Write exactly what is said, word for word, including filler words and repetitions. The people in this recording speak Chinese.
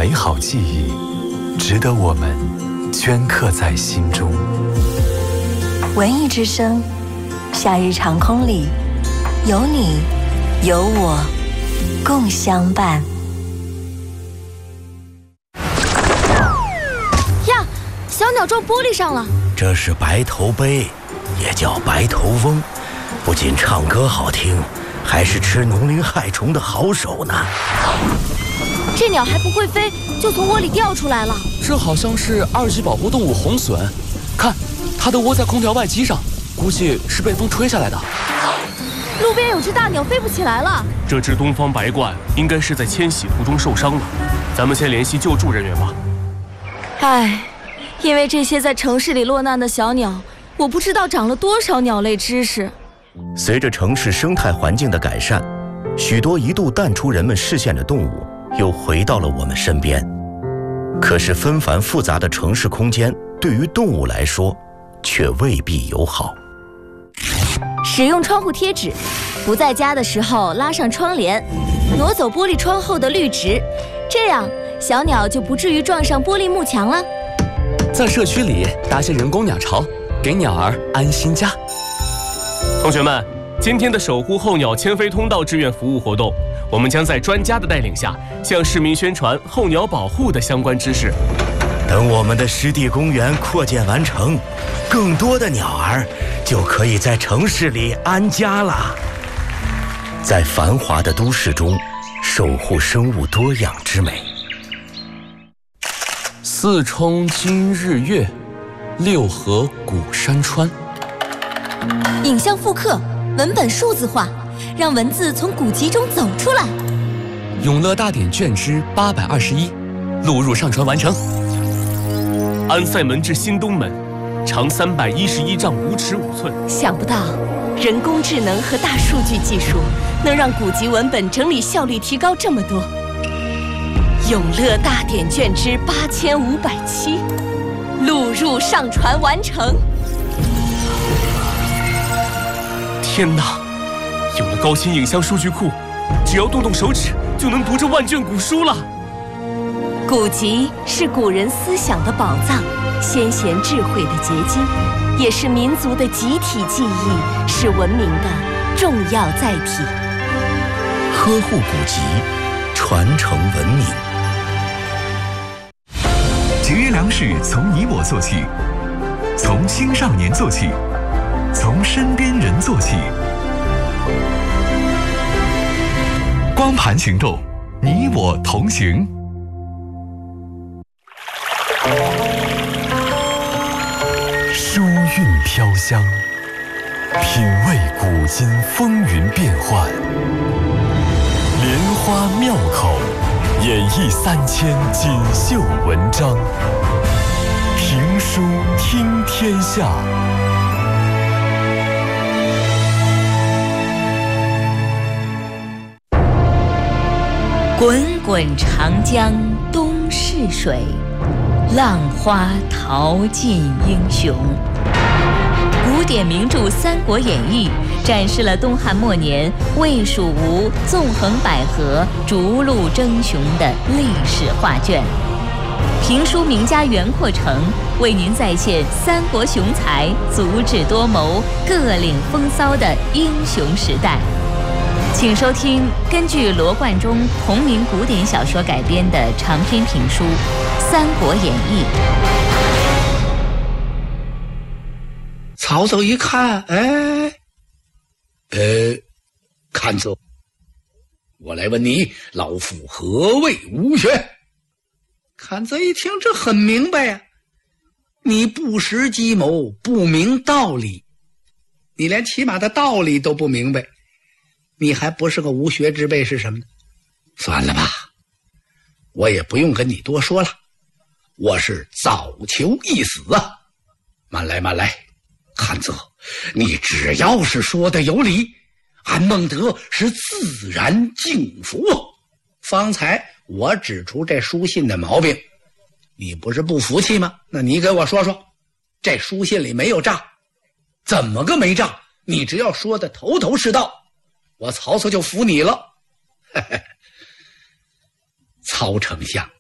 美好记忆，值得我们镌刻在心中。 文艺之声，夏日长空里，有你，有我，共相伴。 呀，小鸟撞玻璃上了。 这是白头鹎，也叫白头翁，不仅唱歌好听，还是吃农林害虫的好手呢。 这鸟还不会飞，就从窝里掉出来了。 这好像是二级保护动物红隼，看，它的窝在空调外机上，估计是被风吹下来的。 路边有只大鸟飞不起来了。 这只东方白鹳应该是在迁徙途中受伤了，咱们先联系救助人员吧。 唉，因为这些在城市里落难的小鸟，我不知道长了多少鸟类知识。 随着城市生态环境的改善，许多一度淡出人们视线的动物又回到了我们身边。可是纷繁复杂的城市空间对于动物来说却未必友好。 使用窗户贴纸，不在家的时候拉上窗帘，挪走玻璃窗后的绿植，这样小鸟就不至于撞上玻璃幕墙了。 在社区里搭些人工鸟巢，给鸟儿安心家。 同学们，今天的守护候鸟迁飞通道志愿服务活动，我们将在专家的带领下，向市民宣传候鸟保护的相关知识。 等我们的湿地公园扩建完成，更多的鸟儿就可以在城市里安家了。在繁华的都市中，守护生物多样之美。 四冲今日月，六合古山川。 影像复刻，文本数字化，让文字从古籍中走出来。 永乐大典卷之八百二十一，录入上传完成。 安塞门至新东门，长三百一十一丈五尺五寸。 想不到，人工智能和大数据技术能让古籍文本整理效率提高这么多。永乐大典卷之八千五百七，录入上传完成。 天哪，有了高清影像数据库，只要动动手指就能读这万卷古书了。 古籍是古人思想的宝藏，先贤智慧的结晶，也是民族的集体记忆，是文明的重要载体。 呵护古籍，传承文明。 节约粮食从你我做起，从青少年做起，从身边人做起。光盘行动，你我同行。 书韵飘香，品味古今风云变幻。莲花妙口，演绎三千锦绣文章。评书听天下。 滚滚长江东逝水，浪花淘尽英雄。古典名著《三国演义》展示了东汉末年魏、蜀、吴纵横捭阖、逐鹿争雄的历史画卷。评书名家袁阔成为您再现三国雄才足智多谋、各领风骚的英雄时代。请收听根据罗贯中同名古典小说改编的长篇评书《三国演义》。 曹操一看，哎，呃，看着，我来问你，老夫何谓吴学？看这一听，这很明白呀、啊，你不识计谋，不明道理，你连起码的道理都不明白。你还不是个无学之辈是什么呢？算了吧，我也不用跟你多说了，我是早求一死啊！慢来慢来，汉泽，你只要是说的有理，俺孟德是自然敬服。方才我指出这书信的毛病，你不是不服气吗？那你给我说说，这书信里没有诈，怎么个没诈？你只要说的头头是道，我曹操就服你了。曹丞相，